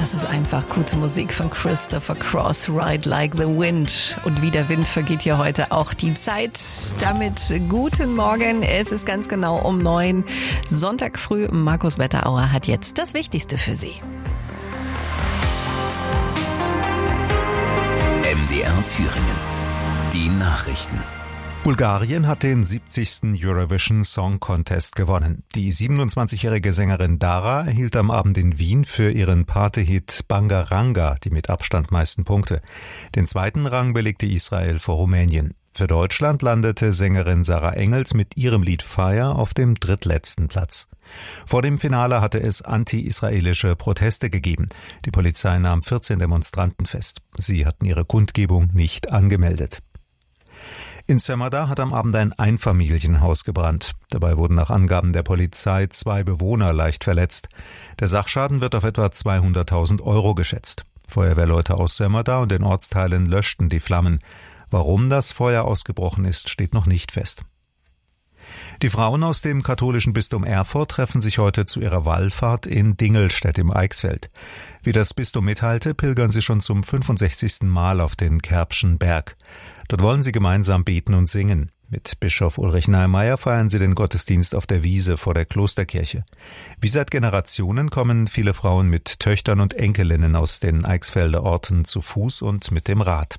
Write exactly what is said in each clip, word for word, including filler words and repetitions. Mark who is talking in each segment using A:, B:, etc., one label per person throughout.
A: Das ist einfach gute Musik von Christopher Cross, Ride Like the Wind. Und wie der Wind vergeht hier heute auch die Zeit. Damit guten Morgen, es ist ganz genau um neun. Sonntag früh, Markus Wetterauer hat jetzt das Wichtigste für Sie.
B: M D R Thüringen. Die Nachrichten.
C: Bulgarien hat den siebzigsten Eurovision Song Contest gewonnen. Die siebenundzwanzigjährige Sängerin Dara erhielt am Abend in Wien für ihren Party-Hit Bangaranga die mit Abstand meisten Punkte. Den zweiten Rang belegte Israel vor Rumänien. Für Deutschland landete Sängerin Sarah Engels mit ihrem Lied Fire auf dem drittletzten Platz. Vor dem Finale hatte es anti-israelische Proteste gegeben. Die Polizei nahm vierzehn Demonstranten fest. Sie hatten ihre Kundgebung nicht angemeldet. In Sömmerda hat am Abend ein Einfamilienhaus gebrannt. Dabei wurden nach Angaben der Polizei zwei Bewohner leicht verletzt. Der Sachschaden wird auf etwa zweihunderttausend Euro geschätzt. Feuerwehrleute aus Sömmerda und den Ortsteilen löschten die Flammen. Warum das Feuer ausgebrochen ist, steht noch nicht fest. Die Frauen aus dem katholischen Bistum Erfurt treffen sich heute zu ihrer Wallfahrt in Dingelstädt im Eichsfeld. Wie das Bistum mitteilte, pilgern sie schon zum fünfundsechzigsten Mal auf den Kerbschen Berg. Dort wollen sie gemeinsam beten und singen. Mit Bischof Ulrich Neimeyer feiern sie den Gottesdienst auf der Wiese vor der Klosterkirche. Wie seit Generationen kommen viele Frauen mit Töchtern und Enkelinnen aus den Eichsfelder Orten zu Fuß und mit dem Rad.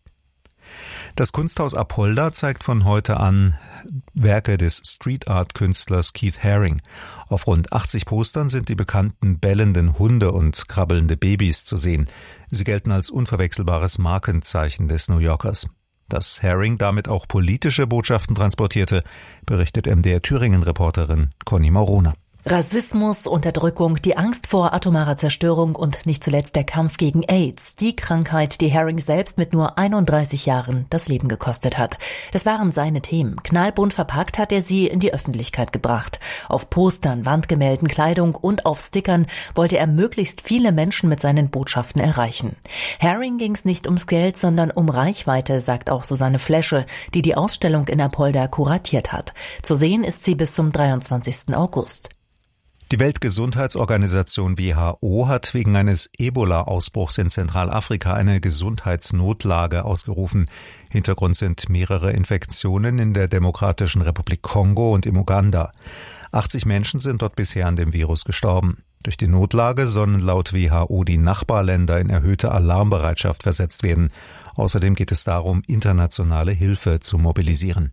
C: Das Kunsthaus Apolda zeigt von heute an Werke des Street-Art-Künstlers Keith Haring. Auf rund achtzig Postern sind die bekannten bellenden Hunde und krabbelnde Babys zu sehen. Sie gelten als unverwechselbares Markenzeichen des New Yorkers. Dass Haring damit auch politische Botschaften transportierte, berichtet M D R Thüringen-Reporterin Conny Maurona.
D: Rassismus, Unterdrückung, die Angst vor atomarer Zerstörung und nicht zuletzt der Kampf gegen AIDS. Die Krankheit, die Haring selbst mit nur einunddreißig Jahren das Leben gekostet hat. Das waren seine Themen. Knallbunt verpackt hat er sie in die Öffentlichkeit gebracht. Auf Postern, Wandgemälden, Kleidung und auf Stickern wollte er möglichst viele Menschen mit seinen Botschaften erreichen. Haring ging es nicht ums Geld, sondern um Reichweite, sagt auch Susanne Flesche, die die Ausstellung in Apolda kuratiert hat. Zu sehen ist sie bis zum dreiundzwanzigsten August.
C: Die Weltgesundheitsorganisation W H O hat wegen eines Ebola-Ausbruchs in Zentralafrika eine Gesundheitsnotlage ausgerufen. Hintergrund sind mehrere Infektionen in der Demokratischen Republik Kongo und im Uganda. achtzig Menschen sind dort bisher an dem Virus gestorben. Durch die Notlage sollen laut W H O die Nachbarländer in erhöhte Alarmbereitschaft versetzt werden. Außerdem geht es darum, internationale Hilfe zu mobilisieren.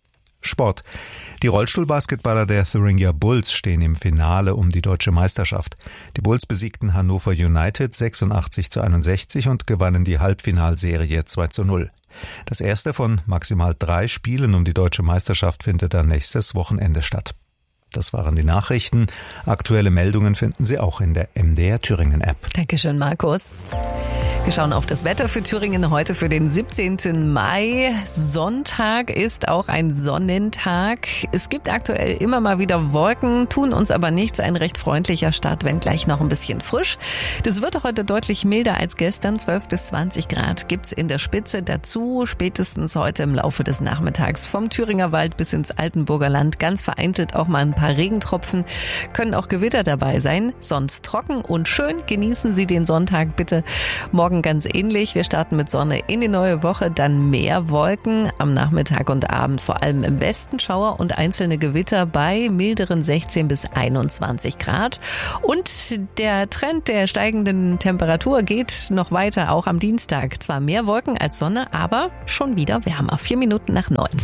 C: Sport. Die Rollstuhlbasketballer der Thuringia Bulls stehen im Finale um die deutsche Meisterschaft. Die Bulls besiegten Hannover United sechsundachtzig zu einundsechzig und gewannen die Halbfinalserie zwei zu null. Das erste von maximal drei Spielen um die deutsche Meisterschaft findet dann nächstes Wochenende statt. Das waren die Nachrichten. Aktuelle Meldungen finden Sie auch in der M D R Thüringen App.
A: Dankeschön, Markus. Wir schauen auf das Wetter für Thüringen heute für den siebzehnten Mai. Sonntag ist auch ein Sonnentag. Es gibt aktuell immer mal wieder Wolken, tun uns aber nichts. Ein recht freundlicher Start, wenn gleich noch ein bisschen frisch. Das wird heute deutlich milder als gestern. zwölf bis zwanzig Grad gibt's in der Spitze. Dazu spätestens heute im Laufe des Nachmittags vom Thüringer Wald bis ins Altenburger Land. Ganz vereinzelt auch mal ein paar Regentropfen. Können auch Gewitter dabei sein. Sonst trocken und schön. Genießen Sie den Sonntag bitte. Morgen ganz ähnlich. Wir starten mit Sonne in die neue Woche, dann mehr Wolken am Nachmittag und Abend, vor allem im Westen Schauer und einzelne Gewitter bei milderen sechzehn bis einundzwanzig Grad. Und der Trend der steigenden Temperatur geht noch weiter, auch am Dienstag. Zwar mehr Wolken als Sonne, aber schon wieder wärmer. Vier Minuten nach neun.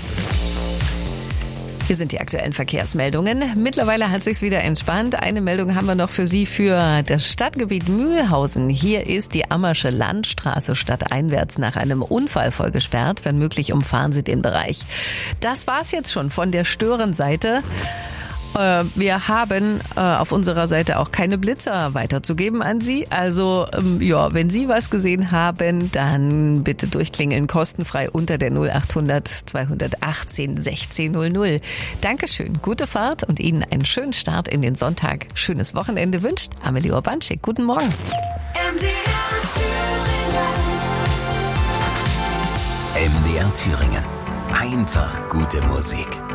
A: Hier sind die aktuellen Verkehrsmeldungen. Mittlerweile hat sich's wieder entspannt. Eine Meldung haben wir noch für Sie für das Stadtgebiet Mühlhausen. Hier ist die Ammersche Landstraße stadteinwärts nach einem Unfall voll gesperrt. Wenn möglich, umfahren Sie den Bereich. Das war's jetzt schon von der Störenseite. Wir haben äh, auf unserer Seite auch keine Blitzer weiterzugeben an Sie. Also ähm, ja, wenn Sie was gesehen haben, dann bitte durchklingeln, kostenfrei unter der null achthundert zweihundertachtzehn sechzehn null null. Dankeschön, gute Fahrt und Ihnen einen schönen Start in den Sonntag. Schönes Wochenende wünscht Amelie Urbanschik. Guten Morgen.
B: M D R Thüringen. M D R Thüringen. Einfach gute Musik.